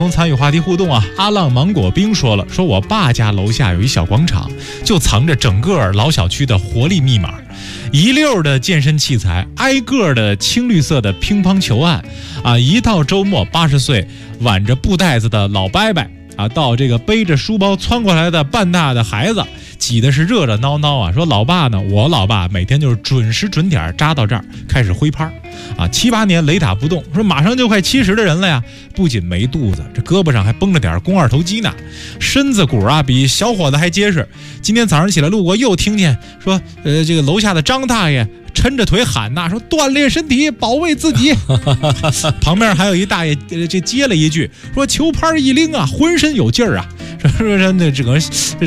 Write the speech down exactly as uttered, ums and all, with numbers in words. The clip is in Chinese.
参与话题互动啊，阿浪芒果冰说了，说我爸家楼下有一小广场，就藏着整个老小区的活力密码，一溜的健身器材，挨个的青绿色的乒乓球案啊，一到周末八十岁挽着布袋子的老伯伯啊，到这个背着书包窜过来的半大的孩子，挤的是热热闹闹啊。说老爸呢，我老爸每天就是准时准点扎到这儿开始挥拍啊，七八年雷打不动，说马上就快七十的人了呀，不仅没肚子，这胳膊上还绷着点肱二头肌呢，身子骨啊比小伙子还结实。今天早上起来路过，又听见说，呃，这个楼下的张大爷抻着腿喊呐，说锻炼身体，保卫自己。旁边还有一大爷，呃，这接了一句，说球拍一拎啊，浑身有劲儿啊。说说那这个。